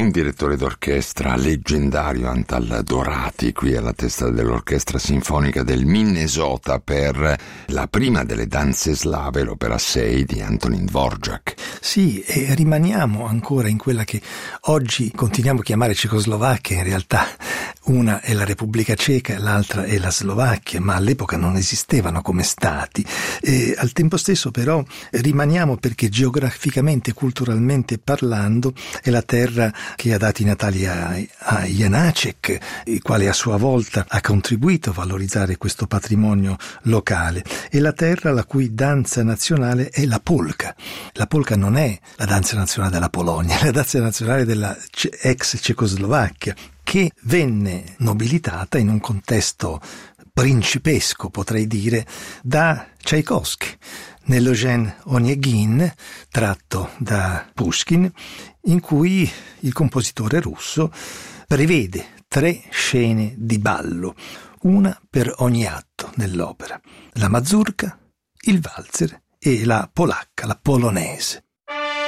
un direttore d'orchestra leggendario, Antal Dorati, qui alla testa dell'Orchestra Sinfonica del Minnesota per la prima delle danze slave, l'opera 6 di Antonín Dvořák. Sì, e rimaniamo ancora in quella che oggi continuiamo a chiamare Cecoslovacchia. In realtà una è la Repubblica Ceca e l'altra è la Slovacchia, ma all'epoca non esistevano come stati. E al tempo stesso però rimaniamo perché geograficamente, culturalmente parlando, è la terra che ha dato i natali a Janáček, il quale a sua volta ha contribuito a valorizzare questo patrimonio locale. È la terra la cui danza nazionale è la polka. La polka non è la danza nazionale della Polonia, è la danza nazionale della ex Cecoslovacchia, che venne nobilitata in un contesto principesco, potrei dire, da Tchaikovsky, nell'Eugène Onegin, tratto da Pushkin, in cui il compositore russo prevede 3 scene di ballo, una per ogni atto dell'opera: la mazurka, il valzer e la polacca, la polonese.